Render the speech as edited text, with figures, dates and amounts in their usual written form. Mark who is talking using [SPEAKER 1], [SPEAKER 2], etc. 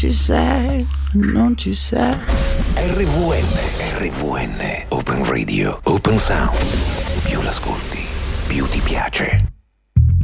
[SPEAKER 1] ci sei, non ci sei.
[SPEAKER 2] RVN, Open Radio, Open Sound. Più l'ascolti, più ti piace.